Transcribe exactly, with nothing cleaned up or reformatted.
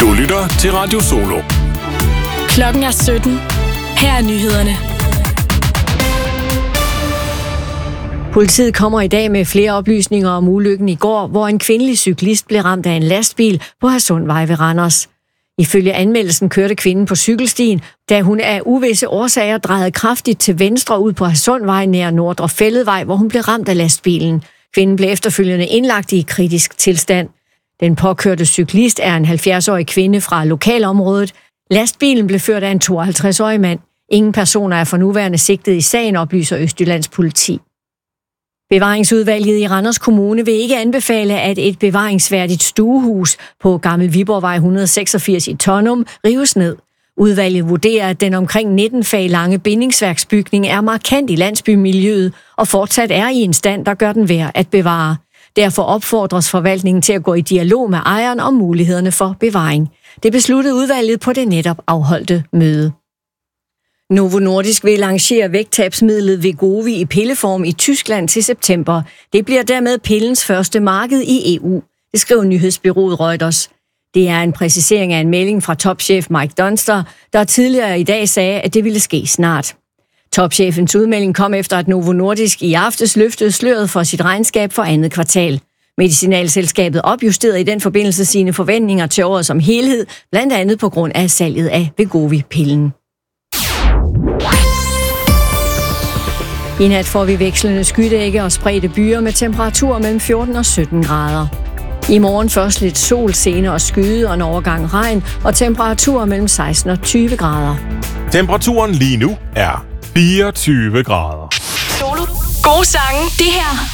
Du lytter til Radio Solo. Klokken er sytten. Her er nyhederne. Politiet kommer i dag med flere oplysninger om ulykken i går, hvor en kvindelig cyklist blev ramt af en lastbil på Hadsundvej ved Randers. Ifølge anmeldelsen kørte kvinden på cykelstien, da hun af uvisse årsager drejede kraftigt til venstre ud på Hadsundvej nær Nordre Fælledvej, hvor hun blev ramt af lastbilen. Kvinden blev efterfølgende indlagt i kritisk tilstand. Den påkørte cyklist er en halvfjerds-årig kvinde fra lokalområdet. Lastbilen blev ført af en tooghalvtreds-årig mand. Ingen personer er for nuværende sigtet i sagen, oplyser Østjyllands politi. Bevaringsudvalget i Randers Kommune vil ikke anbefale, at et bevaringsværdigt stuehus på Gammel Viborgvej et hundrede og seksogfirs i Tønnum rives ned. Udvalget vurderer, at den omkring nitten fag lange bindingsværksbygning er markant i landsbymiljøet og fortsat er i en stand, der gør den værd at bevare. Derfor opfordres forvaltningen til at gå i dialog med ejeren om mulighederne for bevaring. Det besluttede udvalget på det netop afholdte møde. Novo Nordisk vil lancere vægttabsmidlet Wegovy i pilleform i Tyskland til september. Det bliver dermed pillens første marked i E U, det skriver nyhedsbureauet Reuters. Det er en præcisering af en melding fra topchef Mike Dunster, der tidligere i dag sagde, at det ville ske snart. Topchefens udmelding kom efter, at Novo Nordisk i aftes løftede sløret for sit regnskab for andet kvartal. Medicinalselskabet opjusterede i den forbindelse sine forventninger til året som helhed, blandt andet på grund af salget af Wegovy-pillen. I nat får vi vekslende skydække og spredte byer med temperaturer mellem fjorten og sytten grader. I morgen først lidt sol, senere skyde og en overgang regn og temperaturer mellem seksten og tyve grader. Temperaturen lige nu er fireogtyve grader. Solo. Gode sange. Det her